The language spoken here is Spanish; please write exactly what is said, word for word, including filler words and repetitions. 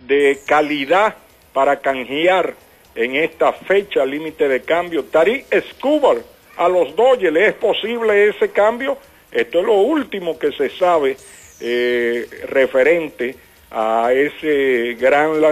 de calidad para canjear en esta fecha límite de cambio. Tarik Skubal a los Dodgers, ¿es posible ese cambio? Esto es lo último que se sabe eh, referente a ese gran